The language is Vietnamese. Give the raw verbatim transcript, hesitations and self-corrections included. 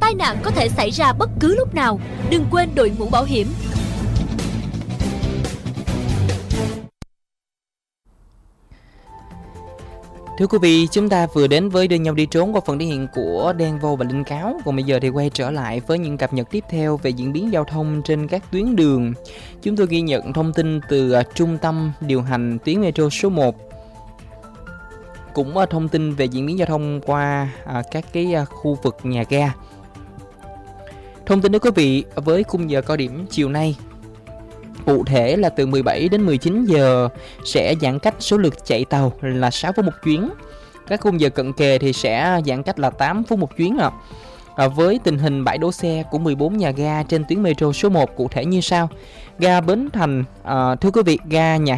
tai nạn có thể xảy ra bất cứ lúc nào. Đừng quên đội mũ bảo hiểm. Thưa quý vị, chúng ta vừa đến với Đưa nhau đi trốn qua phần thể hiện của Đen Vâu và Linh Cáo. Còn bây giờ thì quay trở lại với những cập nhật tiếp theo về diễn biến giao thông trên các tuyến đường. Chúng tôi ghi nhận thông tin từ uh, Trung tâm điều hành tuyến metro số một. Cũng uh, thông tin về diễn biến giao thông qua uh, các cái uh, khu vực nhà ga. Thông tin đến quý vị với khung giờ cao điểm chiều nay. Cụ thể là từ mười bảy đến mười chín giờ sẽ giãn cách số lượt chạy tàu là sáu phút một chuyến. Các khung giờ cận kề thì sẽ giãn cách là tám phút một chuyến ạ. À, với tình hình bãi đỗ xe của mười bốn nhà ga trên tuyến metro số một cụ thể như sau. Ga Bến Thành, à, thưa quý vị, ga Nhà